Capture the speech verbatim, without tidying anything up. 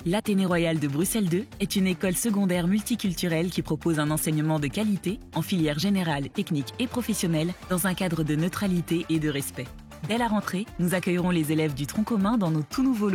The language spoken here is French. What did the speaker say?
L'Athénée Royal de Bruxelles deux est une école secondaire multiculturelle qui propose un enseignement de qualité en filière générale, technique et professionnelle dans un cadre de neutralité et de respect. Dès la rentrée, nous accueillerons les élèves du tronc commun dans nos tout nouveaux